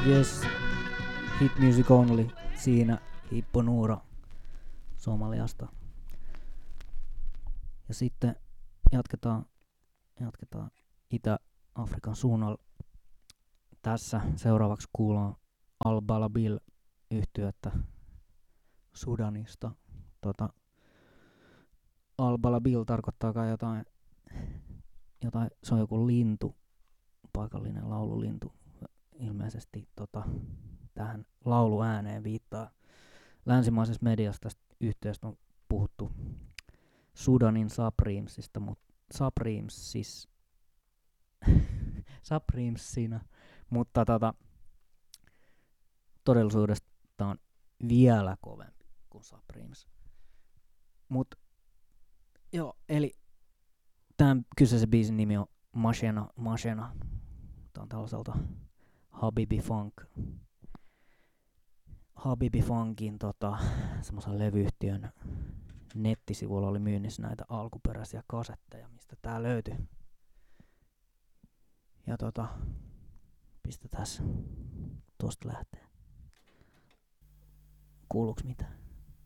Yes, Hit Music Only, siinä Hippo Nuura Somaliasta. Ja sitten jatketaan Itä-Afrikan suunnalla. Tässä seuraavaksi kuullaan Al Balabil -yhtyettä Sudanista. Al Balabil tarkoittaa kai jotain, se on joku lintu, paikallinen laululintu. Ilmeisesti tähän lauluääneen viittaa. Länsimaisessa mediassa tästä yhtyeestä on puhuttu Sudanin Supremesista, Supremesina, mutta todellisuudessa tää on vielä kovempi kuin Supremes. Mut joo, eli tämän kyseisen biisin nimi on Mashena. Tää on tällaiselta Habibi Funkin semmoisen levyyhtiön nettisivuilla oli myynnissä näitä alkuperäisiä kasetteja, mistä tää löytyi. Ja pistetäs tosta lähtee. Kuuluuks mitään?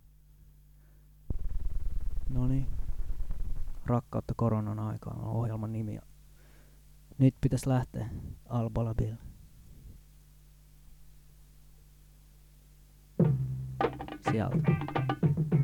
Noniin. Rakkautta koronan aikaan on ohjelman nimi. Nyt pitäis lähteä. Al Balabil. Sieltä.